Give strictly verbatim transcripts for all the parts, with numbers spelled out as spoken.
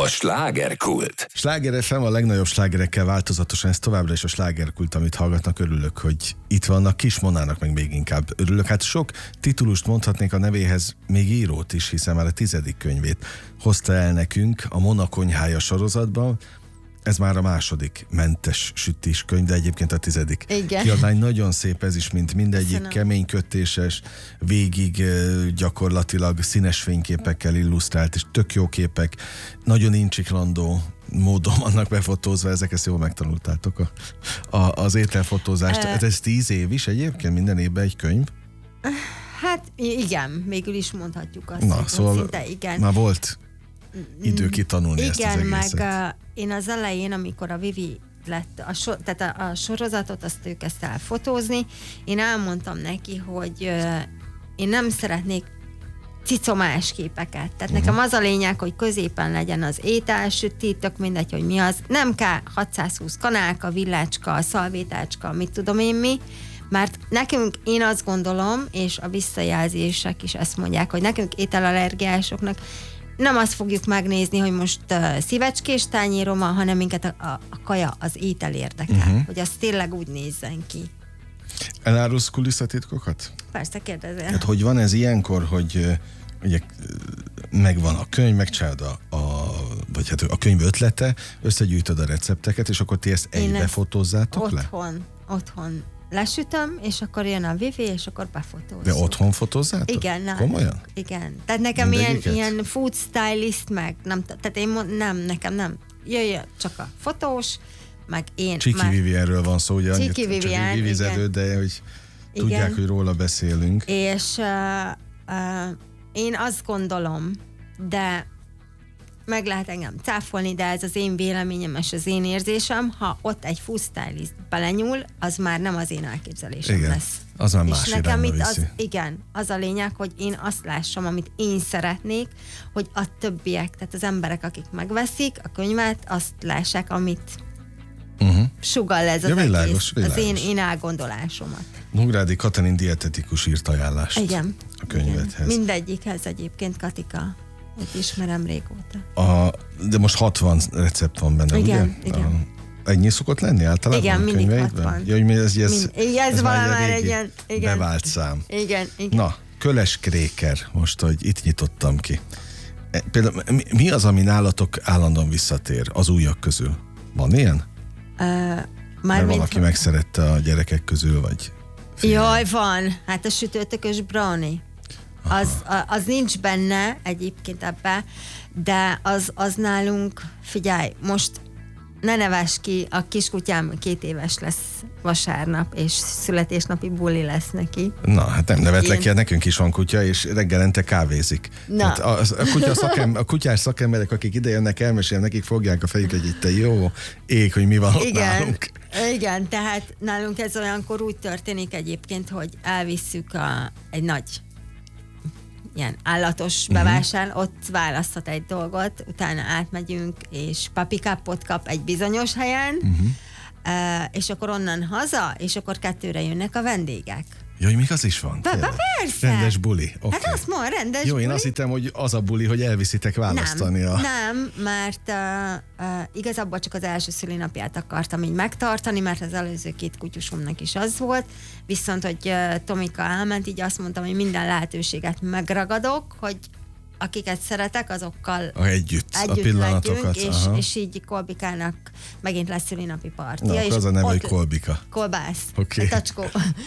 A slágerkult. Sláger ef em, a legnagyobb slágerekkel változatosan, ez továbbra is a slágerkult, amit hallgatnak. Örülök, hogy itt vannak. Kis Monának meg még inkább örülök. Hát sok titulust mondhatnék a nevéhez, még írót is, hiszen már a tizedik könyvét hozta el nekünk a Mona konyhája sorozatban. Ez már a második mentes sütés könyv, de egyébként a tizedik Igen. kiadvány. Nagyon szép ez is, mint mindegyik. Köszönöm. Keménykötéses, végig gyakorlatilag színes fényképekkel illusztrált, és tök jó képek. Nagyon incsiklandó módon vannak befotózva, ezek, ezt jól megtanultátok a, a, az ételfotózást. Uh, ez tíz év is egyébként, minden évben egy könyv? Hát igen, végül is mondhatjuk azt. Na, szóval szinte, igen. Már volt idő kitanulni igen, ezt az egészet. meg uh, én az elején, amikor a Vivi lett, a so, tehát a, a sorozatot, azt ő kezdte el fotózni, én elmondtam neki, hogy uh, én nem szeretnék cicomás képeket. Tehát uh-huh. nekem az a lényeg, hogy középen legyen az étel, süti, tök mindegy, hogy mi az. Nem kell hatszázhúsz kanálka, villácska, szalvétácska, mit tudom én mi, mert nekünk, én azt gondolom, és a visszajelzések is ezt mondják, hogy nekünk ételallergiásoknak nem azt fogjuk megnézni, hogy most uh, szívecskés tányérom van, hanem minket a, a, a kaja, az étel érdekel, uh-huh. hogy az tényleg úgy nézzen ki. Elárulsz kulisszatitkokat? Persze, kérdezel. Hát hogy van ez ilyenkor, hogy ugye megvan a könyv, megcsinálod a, a, vagy hát a könyv ötlete, összegyűjtöd a recepteket, és akkor ti ezt egybe fotózzátok le? Otthon, otthon lesütöm, és akkor jön a Vivi, és akkor befotózom. De otthon fotózzátok? Igen. Nem, komolyan? Igen. Tehát nekem ilyen, ilyen food stylist, meg nem, tehát én mond, nem, nekem nem. Jöjjön csak a fotós, meg én. Csiki már... Vivienről van szó, ugye Csiki annyit, Vivien, csak vivizelő, de hogy igen. tudják, hogy róla beszélünk. És uh, uh, én azt gondolom, de meg lehet engem cáfolni, de ez az én véleményem és az én érzésem, ha ott egy food stylist belenyúl, az már nem az én elképzelésem igen, lesz. az már és más nekem irányba itt viszi. az, igen, az a lényeg, hogy én azt lássam, amit én szeretnék, hogy a többiek, tehát az emberek, akik megveszik a könyvet, azt lássák, amit uh-huh. sugall ez az ja, világos, egész, világos. az én, én elgondolásomat. Nógrádi Katalin dietetikus írt ajánlást igen, a könyvedhez. Igen. Mindegyikhez egyébként, Katika. Őt ismerem régóta. A, de most hatvan recept van benne, igen, ugye? Igen, a, Ennyi szokott lenni általában? Igen, mindig hatvan. Ja, hogy ez, ez, Mind, ez, ez már már egy ilyen igen. bevált szám. Igen, igen. Na, Köles Kréker, most, hogy itt nyitottam ki. Például mi, mi az, ami nálatok állandóan visszatér az újak közül? Van ilyen? Uh, már Mert valaki van. megszerette a gyerekek közül, vagy... Fél. Jaj, van. Hát a sütőtökös brownie. Az, az nincs benne egyébként ebbe, de az, az nálunk, figyelj, most ne nevess ki, a kiskutyám két éves lesz vasárnap, és születésnapi buli lesz neki. Na, hát nem nevetlek ki, Én... nekünk is van kutya, és reggelente kávézik. Hát a, a, kutya szakember, a kutyás szakemberek, akik ide jönnek, elmesélni, nekik fogják a fejüket, hogy te jó ég, hogy mi van ott igen, nálunk. Igen, tehát nálunk ez olyankor úgy történik egyébként, hogy elvisszük a, egy nagy ilyen állatos bevásár, uh-huh. ott választhat egy dolgot, utána átmegyünk, és papikápot kap egy bizonyos helyen, uh-huh. uh, és akkor onnan haza, és akkor kettőre jönnek a vendégek. Jó, még az is van? Be, be, persze. Rendes buli. Okay. Hát azt mondja, rendes Jó, buli. én azt hittem, hogy az a buli, hogy elviszitek választani. Nem, a... nem, mert uh, uh, igazából csak az első szülinapját akartam így megtartani, mert az előző két kutyusomnak is az volt, viszont, hogy uh, Tomika elment, így azt mondtam, hogy minden lehetőséget megragadok, hogy akiket szeretek, azokkal a együtt, együtt a pillanatokat. legyünk, és, és így Kolbikának megint lesz szülinapi partia. Na, és az a neve, ott, hogy Kolbika. Kolbász, Okay. tacskó.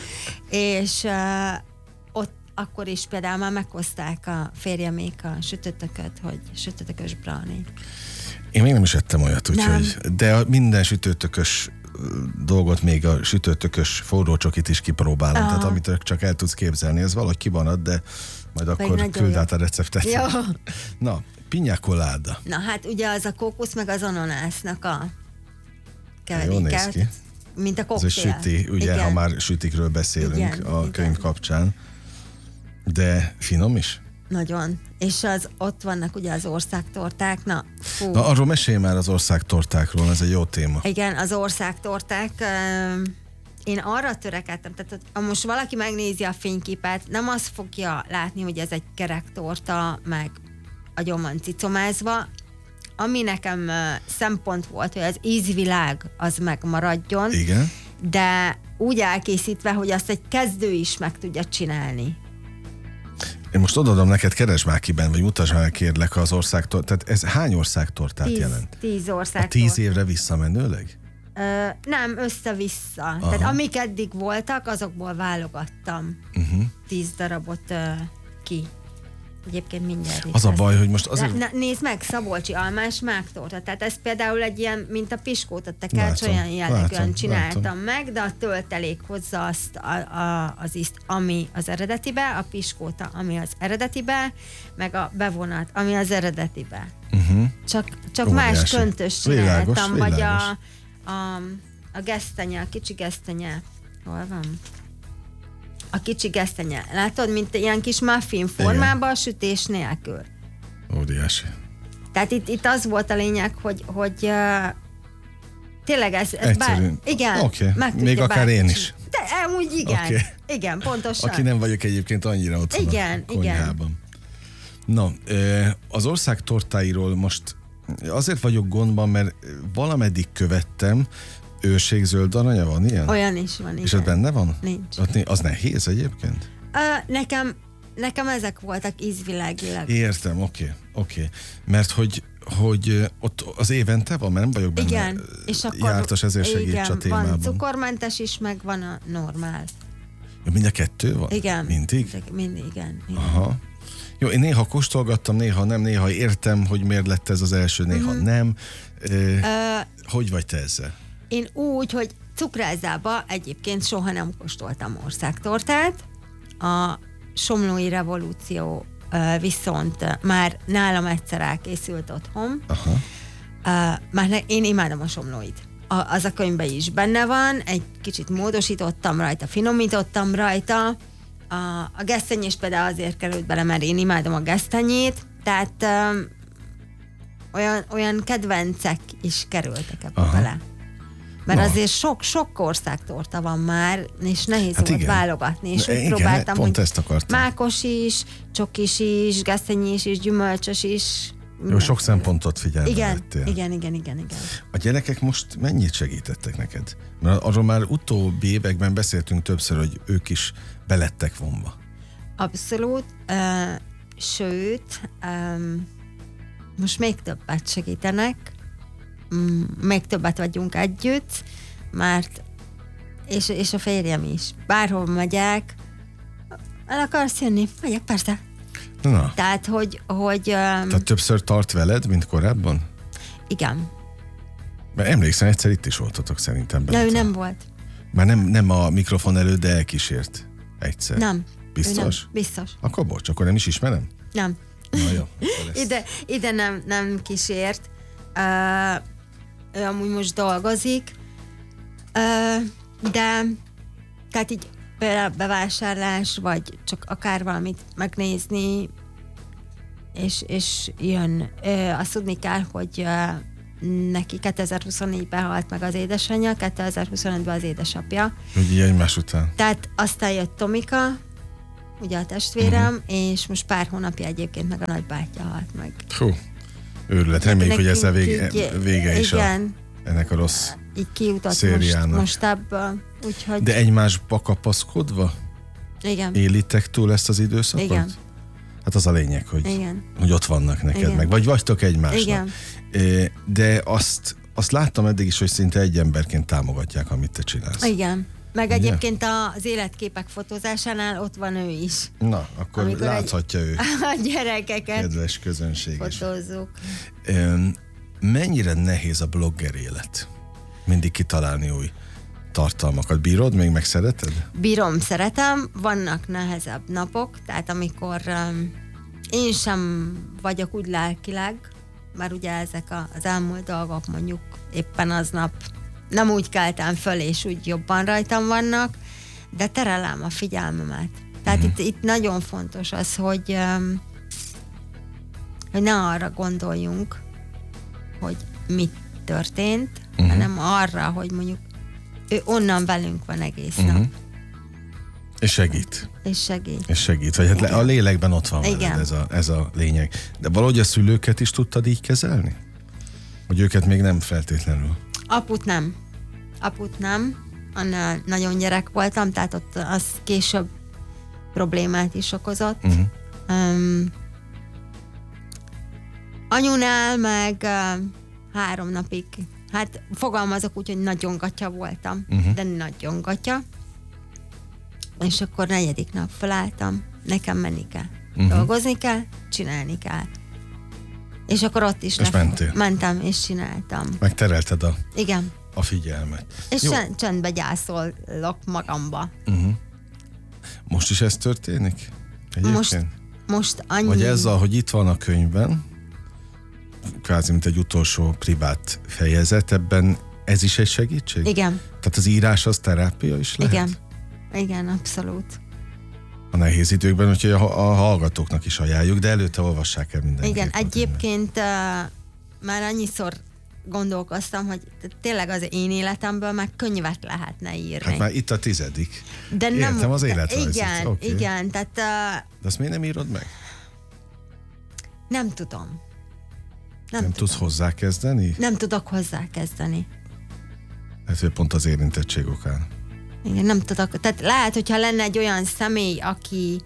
és uh, ott akkor is például már meghozták a férjemék a sütőtököt, hogy sütőtökös brownie. Én még nem is ettem olyat, úgyhogy, de minden sütőtökös dolgot, még a sütőtökös forró csokit is kipróbálom, aha. Tehát amit csak el tudsz képzelni, ez valahogy kibanad, de majd akkor küld át a receptet. Jó. Na, piña colada. Na hát ugye az a kókusz meg az ananásznak a keveréke. Jó néz ki. Mint a koktél. Ez a süti, ugye, igen. Ha már sütikről beszélünk igen, a igen. könyv kapcsán. De finom is? Nagyon. És az, ott vannak ugye az országtorták. Na, fú. Na, arról mesélj már az országtortákról, ez egy jó téma. Igen, az országtorták. Uh, én arra törekedtem, tehát ha most valaki megnézi a fényképet, nem azt fogja látni, hogy ez egy kerek torta, meg agyon van cicomázva. ami nekem szempont volt, hogy az ízvilág az megmaradjon, Igen. de úgy elkészítve, hogy azt egy kezdő is meg tudja csinálni. Én most odaadom neked, keresd már kiben, vagy mutasd már, kérlek, az országtól. Tehát ez hány országtortát Tíz, jelent? tíz A országtól. tíz évre visszamenőleg? Ö, nem, össze-vissza. Aha. Tehát amik eddig voltak, azokból válogattam Uh-huh. tíz darabot ö, ki. Egyébként mindjárt itt Az a lesz. baj, hogy most azért... Na, nézd meg, Szabolcsi almás mágtorta. Tehát ez például egy ilyen, mint a piskót, a tekercs, Látom, olyan jellegűen látom, csináltam látom. meg, de a töltelék hozza azt a, a, az ízt, ami az eredetibe, a piskóta, ami az eredetibe, meg a bevonat, ami az eredetibe. Uh-huh. Csak, csak Óriási. más köntös Világos, csináltam, vagy világos. a, a, a gesztenye, a kicsi gesztenye. Hol van? A kicsi gesztenye. Látod, mint ilyen kis muffin formában, sütés nélkül. Óriási. Tehát itt, itt az volt a lényeg, hogy, hogy uh, tényleg ez, ez Egyszerű. bár, igen, Oké, meg még tudja akár bárki én csin- is. De amúgy igen, Oké. igen, pontosan. Aki nem vagyok egyébként annyira otthon Igen, a konyhában. Na, az ország tortáiról most azért vagyok gondban, mert valameddig követtem, őrségzöld aranya, van ilyen? Olyan is van, igen. És ez benne van? Nincs. Ott né- Az nehéz egyébként? Uh, nekem, nekem ezek voltak ízvilágilag. Értem, oké, oké. Mert hogy, hogy ott az évente van, mert nem vagyok benne Igen, és akkor jártas, ezért segíts igen, a témában. van cukormentes is, meg van a normál. Ja, mind a kettő van? Igen. Mindig? Mindig, igen. igen. Aha. Jó, én néha kóstolgattam, néha nem, néha értem, hogy miért lett ez az első, néha Mhm. nem. Ö, Ö, hogy vagy te ezzel? Én úgy, hogy cukrászdába egyébként soha nem kóstoltam országtortát. A somlói revolúció ö, viszont ö, már nálam egyszer elkészült otthon. Aha. Uh, már ne, én imádom a somlóit. A, az a könyvben is benne van, egy kicsit módosítottam rajta, finomítottam rajta. A, a gesztenyés például azért került bele, mert én imádom a gesztenyét, tehát um, olyan, olyan kedvencek is kerültek ebbe Aha. bele. Mert Na. azért sok-sok országtorta van már, és nehéz Hát volt igen. válogatni, és Na, úgy igen, próbáltam, pont hogy ezt akartam. mákos is, csokis is, gesztenyés is, gyümölcsös is. Jó, sok szempontot figyelme Igen, vettél. igen, igen, igen, igen. A gyerekek most mennyit segítettek neked? Mert arról már utóbbi években beszéltünk többször, hogy ők is belettek vonva. Abszolút, uh, sőt, um, most még többet segítenek, mm, még többet vagyunk együtt, mert és, és a férjem is. Bárhol megyek, el akarsz jönni? Megyek, persze. Na, Tehát, hogy, hogy um, tehát többször tart veled, mint korábban? igen. Mert emlékszem, egyszer itt is voltatok szerintem. De bent. ő nem volt. Már nem, nem a mikrofon előtt, de elkísért. Egyszer. Nem. Biztos? Ő nem. Biztos. Akkor bocs, akkor nem is ismerem? Nem. Na jó. akkor ezt- Ide, ide nem, nem kísért. Uh, ő amúgy most dolgozik, uh, de tehát így például bevásárlás, vagy csak akár valamit megnézni, és, és jön. Uh, azt tudni kell, hogy uh, neki kétezer-huszonnégyben halt meg az édesanyja, kétezer-huszonötben az édesapja. Hogy így egymás után. Tehát aztán jött Tomika, ugye a testvérem, uh-huh. és most pár hónapja egyébként meg a nagybátyja halt meg. Hú, őrület. Reméljük, hogy ezzel vége, Nekünk így- vége is a, igen, ennek a rossz. így kijutott most, szériának. most ebből, úgyhogy De egymásba kapaszkodva igen, élitek túl ezt az időszakot? Igen. Hát az a lényeg, hogy, igen, hogy ott vannak neked Igen. meg, vagy vagytok egymásnak. igen, É, De azt, azt láttam eddig is, hogy szinte egy emberként támogatják, amit te csinálsz. igen. Meg Ugye? egyébként az életképek fotózásánál ott van ő is. Na, akkor Amikor egy- láthatja ő, A gyerekeket kedves közönség is. fotózzuk. Öm, Mennyire nehéz a blogger élet? Mindig kitalálni új tartalmakat. Bírod még, meg szereted? Bírom, szeretem, vannak nehezebb napok, tehát amikor um, én sem vagyok úgy lelkileg, mert ugye ezek a, az elmúlt dolgok mondjuk éppen aznap nem úgy keltem föl, és úgy jobban rajtam vannak, de terelem a figyelmemet. Tehát Mhm. itt, itt nagyon fontos az, hogy, um, hogy ne arra gondoljunk, hogy mit történt, Mhm. hanem arra, hogy mondjuk ő onnan velünk van egész nap, Uh-huh. És segít. és segít. És segít. Vagy hát le- a lélekben ott van veled, Igen. ez a, ez a lényeg. De valahogy a szülőket is tudtad így kezelni? Hogy őket még nem feltétlenül. Aput nem. Aput nem. Annál nagyon gyerek voltam, tehát ott az később problémát is okozott. Uh-huh. Um, anyunál meg uh, három napig, hát fogalmazok úgy, hogy nagyon gatya voltam, uh-huh. de nagyon gatya. És akkor negyedik nap felálltam, nekem menni kell. Uh-huh. Dolgozni kell, csinálni kell. És akkor ott is és mentél. mentem, és csináltam. Megterelted a, Igen. a figyelmet. És csend, csendbe gyászolok magamba. Uh-huh. Most is ez történik? Egyébként? Most, most annyi... Vagy ez, hogy itt van a könyvben, kvázi mint egy utolsó privát fejezet, ebben ez is egy segítség? Igen. Tehát az írás az terápia is lehet? Igen. Igen, abszolút. A nehéz időkben, úgyhogy a, a hallgatóknak is ajánljuk, de előtte olvassák el mindenki. Igen, egyébként uh, már annyiszor gondolkoztam, hogy tényleg az én életemből már könyvet lehetne írni. Hát már itt a tizedik. De nem, értem az életrajzot. Igen, okay. igen, tehát... Uh, de azt miért nem írod meg? Nem tudom. Nem, nem tudsz hozzákezdeni? Nem tudok hozzákezdeni. Hát, hogy pont az érintettség okán. Igen, nem tudok. Tehát lehet, hogyha lenne egy olyan személy, aki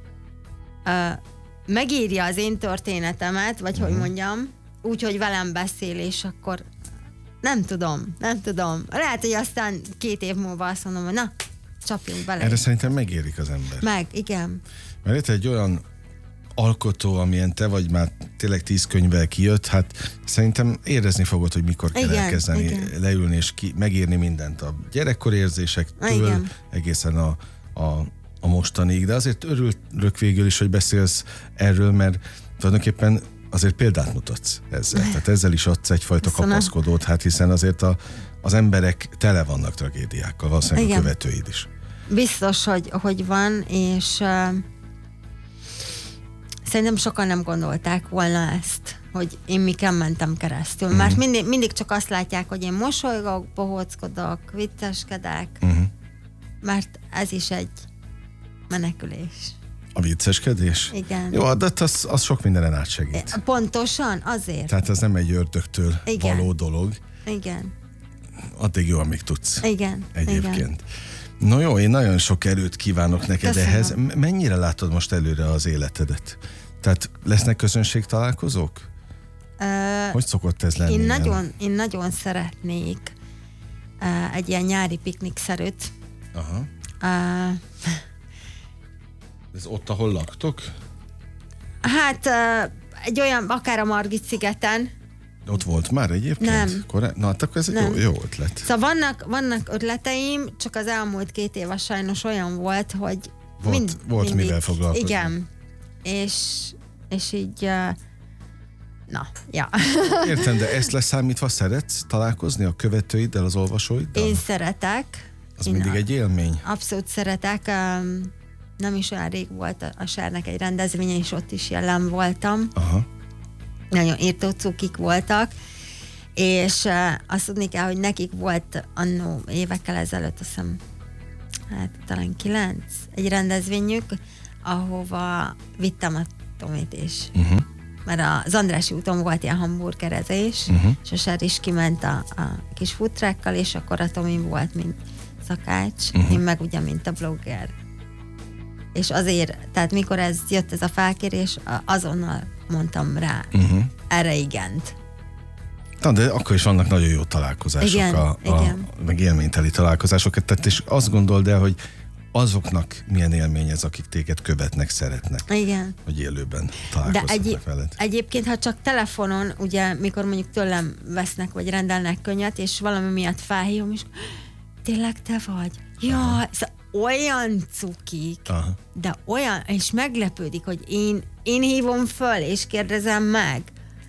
uh, megírja az én történetemet, vagy uh-huh. hogy mondjam, úgy, hogy velem beszél, és akkor nem tudom, nem tudom. Lehet, hogy aztán két év múlva azt mondom, hogy na, csapjunk bele. Erre szerintem megérik az ember. Meg, igen. Mert itt egy olyan alkotó, amilyen te vagy, már tényleg tíz könyvvel kijött, hát szerintem érezni fogod, hogy mikor kell igen, elkezdeni igen. leülni és ki, megírni mindent a gyerekkori érzésektől igen. egészen a, a, a mostanig, de azért örülök végül is, hogy beszélsz erről, mert tulajdonképpen azért példát mutatsz ezzel. Tehát ezzel is adsz egyfajta Köszönöm. kapaszkodót, hát hiszen azért a, az emberek tele vannak tragédiákkal, valószínűleg igen. a követőid is. Biztos, hogy, hogy van, és uh, szerintem sokan nem gondolták volna ezt, hogy én miken mentem keresztül. Uh-huh. Mert mindig, mindig csak azt látják, hogy én mosolygok, bohóckodok, vicceskedek, uh-huh. mert ez is egy menekülés. A vicceskedés? Igen. Jó, de az, az sok mindenen átsegít. Pontosan, azért. Tehát ez nem egy ördögtől igen. való dolog. Igen. Addig jó, amíg tudsz. Igen. Egyébként. Igen. No jó, én nagyon sok erőt kívánok neked Köszönöm. ehhez. Mennyire látod most előre az életedet? Tehát lesznek közönség találkozók? Uh, hogy szokott ez lenni? Én nagyon, én nagyon szeretnék uh, egy ilyen nyári piknikszerűt. Aha. Uh, Ez ott, ahol laktok? Hát uh, egy olyan, akár a Margit szigeten. Ott volt már egyébként? Nem. Korá... Na, akkor ez egy jó, jó ötlet. Szóval vannak, vannak ötleteim, csak az elmúlt két év sajnos olyan volt, hogy volt, mind, volt mindig, mivel foglalkozni. Igen. És, és így uh, na, ja. Értem, de ezt leszámítva szeretsz találkozni a követőiddel, az olvasóiddal? Én szeretek. Az Én mindig a, egy élmény. Abszolút szeretek. Um, nem is olyan rég volt a, a Sárnek egy rendezvénye, és ott is jelen voltam. Aha. Nagyon írtó cukik voltak, és uh, azt tudni kell, hogy nekik volt annó évekkel ezelőtt, azt hiszem, hát talán kilenc, egy rendezvényük, ahova vittem a Tomit is. Uh-huh. Mert az Andrássy úton volt ilyen hamburgerezés, uh-huh. és a Sár is kiment a, a kis futrákkal, és akkor a Tomi volt, mint szakács, uh-huh. én meg ugye, mint a blogger. És azért, tehát mikor ez jött ez a felkérés, azonnal mondtam rá uh-huh. erre igent. Na, de akkor is vannak nagyon jó találkozások, igen, a, a, igen. meg élményteli találkozások. Tehát és azt gondold el, hogy azoknak milyen élmény ez, akik téged követnek, szeretnek. Igen. Hogy élőben találkozhatnak egy, veled. Egyébként, ha csak telefonon, ugye, mikor mondjuk tőlem vesznek, vagy rendelnek könyvet, és valami miatt felhívom, és tényleg te vagy? Jaj, szóval olyan cukik, aha. de olyan, és meglepődik, hogy én, én hívom föl, és kérdezem meg.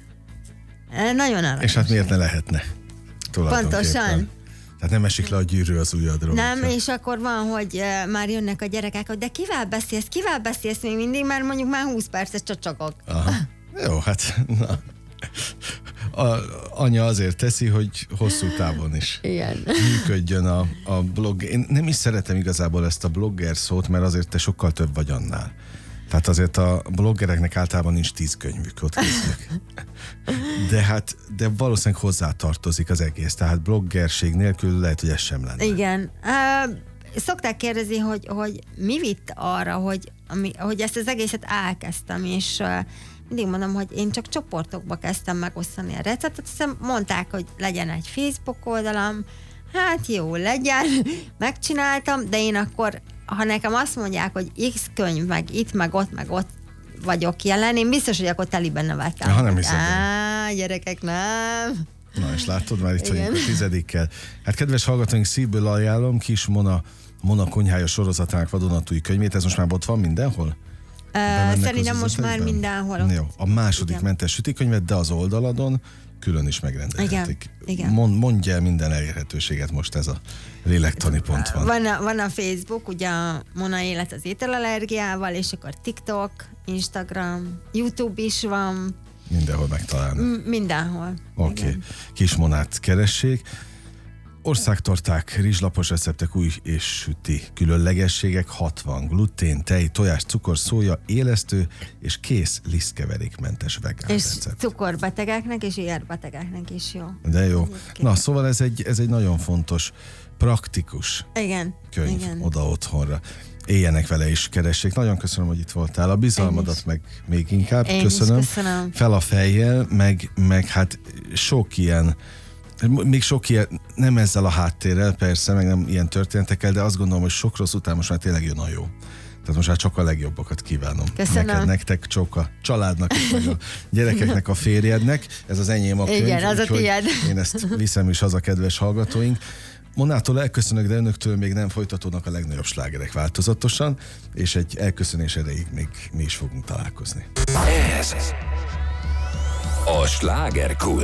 Nagyon aranyos. És hát miért ne lehetne? Pontosan. Tehát nem esik le a gyűrű az ujjadról. Nem, és akkor van, hogy uh, már jönnek a gyerekek, hogy de kivel beszélsz, kivel beszélsz még mindig, mert mondjuk már húsz percet csacsagok. Aha. Jó, hát na. A, anya azért teszi, hogy hosszú távon is igen. működjön a, a blog. Én nem is szeretem igazából ezt a blogger szót, mert azért te sokkal több vagy annál. Tehát azért a bloggereknek általában nincs tíz könyvük, ott kezdjük. De hát, de valószínűleg hozzátartozik az egész, tehát bloggerség nélkül lehet, hogy ez sem lenne. Igen. Uh, szokták kérdezni, hogy, hogy mi vitt arra, hogy, ami, hogy ezt az egészet elkezdtem, és uh, mindig mondom, hogy én csak csoportokba kezdtem megosztani a receptet, aztán mondták, hogy legyen egy Facebook oldalam, hát jó, legyen, megcsináltam, de én akkor, ha nekem azt mondják, hogy X könyv, meg itt, meg ott, meg ott vagyok jelen, én biztos, hogy akkor teliben nevettem. Ja, nem hiszem. Á, gyerekek, nem. Na, és látod, már itt vagyunk a tizedikkel. Hát kedves hallgatóink, szívből ajánlom Kis Mona, Mona konyhája sorozatának vadonatúj könyvét, ez most már ott van mindenhol? Uh, szerintem most már mindenhol. Jó, a második igen. mentes sütikönyvet, de az oldaladon külön is megrendelhetik. Igen, igen. Mond, mondja el minden elérhetőséget, most ez a lélektani pont van. Van a, van a Facebook, ugye a Mona élet az ételallergiával, és akkor TikTok, Instagram, YouTube is van. Mindenhol megtalálnak. M- mindenhol. Oké, okay. Kis Monát keressék. Országtorták, rizslapos receptek, új és süti különlegességek, hatvan glutén, tej, tojás, cukor, szója, élesztő és kész lisztkeverékmentes vegán és recept. cukorbetegeknek és érbetegeknek is jó. De jó. Egyébként. Na, szóval ez egy, ez egy nagyon fontos, praktikus Igen, könyv igen. oda otthonra. Éljenek vele és keressék. Nagyon köszönöm, hogy itt voltál. A bizalmadat meg még inkább Én köszönöm. is köszönöm. Fel a fejjel, meg, meg hát sok ilyen még sok ilyen, nem ezzel a háttérrel, persze, meg nem ilyen történetekkel, de azt gondolom, hogy sok rossz után most már tényleg jön a jó. Tehát most már csak a legjobbakat kívánom. Köszönöm. Neked, nektek, csak a családnak, meg a gyerekeknek, a férjednek. Ez az enyém a könyv. Igen, az a tiéd. Én ezt viszem is haza, kedves hallgatóink. Monától elköszönök, de önöktől még nem folytatódnak a legnagyobb slágerek változatosan, és egy elköszönés erejéig még mi is fogunk találkozni. Ez a Slágerkult.